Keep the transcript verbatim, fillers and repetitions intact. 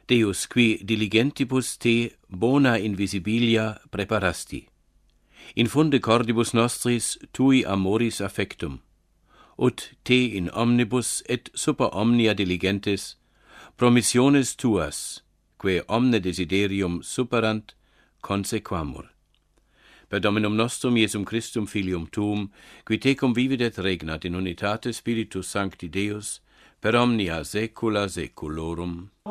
Deus qui diligentibus te bona invisibilia preparasti. Infunde cordibus nostris tui amoris affectum, ut te in omnibus et super omnia diligentes promissiones tuas, quae omne desiderium superant, consequamur. Per Dominum nostrum Iesum Christum Filium tuum, qui tecum vivit et regnat in unitate Spiritus Sancti Deus, per omnia saecula saeculorum.